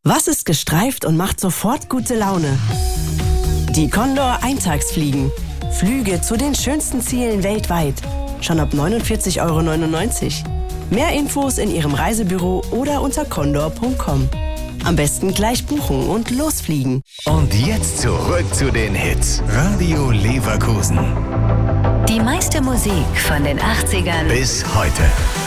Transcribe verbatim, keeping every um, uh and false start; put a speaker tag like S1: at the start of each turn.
S1: Was ist gestreift und macht sofort gute Laune? Die Condor Eintagsfliegen. Flüge zu den schönsten Zielen weltweit. Schon ab neunundvierzig Euro neunundneunzig. Mehr Infos in Ihrem Reisebüro oder unter condor punkt com. Am besten gleich buchen und losfliegen.
S2: Und jetzt zurück zu den Hits. Radio Leverkusen.
S3: Die meiste Musik von den achtzigern
S2: bis heute.